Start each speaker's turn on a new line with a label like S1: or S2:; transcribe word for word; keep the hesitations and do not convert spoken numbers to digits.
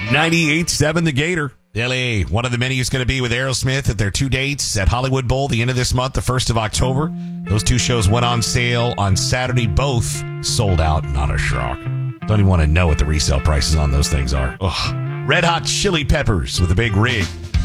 S1: ninety-eight point seven The Gator. L A, one of the many is going to be with Aerosmith at their two dates at Hollywood Bowl the end of this month, the first of October. Those two shows went on sale on Saturday. Both sold out. Not a shock. Don't even want to know what the resale prices on those things are. Ugh. Red Hot Chili Peppers with a big rig.